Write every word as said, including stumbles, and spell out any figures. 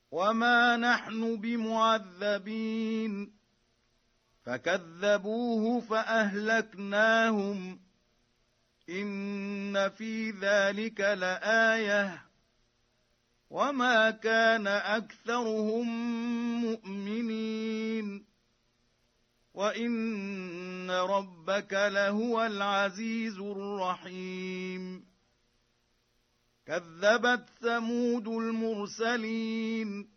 وما نحن بمعذبين فكذبوه فأهلكناهم إن في ذلك لآية وما كان أكثرهم مؤمنين وإن ربك لهو العزيز الرحيم كذبت ثمود المرسلين